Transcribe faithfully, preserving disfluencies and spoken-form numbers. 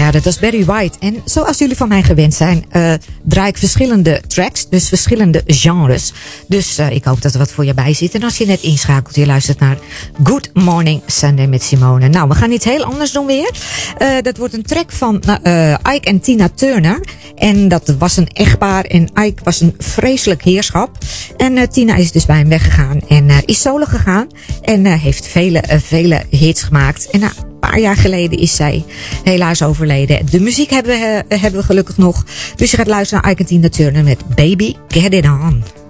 Ja, dat was Barry White. En zoals jullie van mij gewend zijn, uh, draai ik verschillende tracks. Dus verschillende genres. Dus uh, ik hoop dat er wat voor je bij zit. En als je net inschakelt, je luistert naar Good Morning Sunday met Simone. Nou, we gaan iets heel anders doen weer. Uh, dat wordt een track van uh, Ike en Tina Turner. En dat was een echtpaar. En Ike was een vreselijk heerschap. En uh, Tina is dus bij hem weggegaan. En uh, is solo gegaan. En uh, heeft vele, uh, vele hits gemaakt. En uh, een paar jaar geleden is zij helaas overleden. De muziek hebben we, uh, hebben we gelukkig nog. Dus je gaat luisteren naar Ike en Tina Turner met Baby Get It On.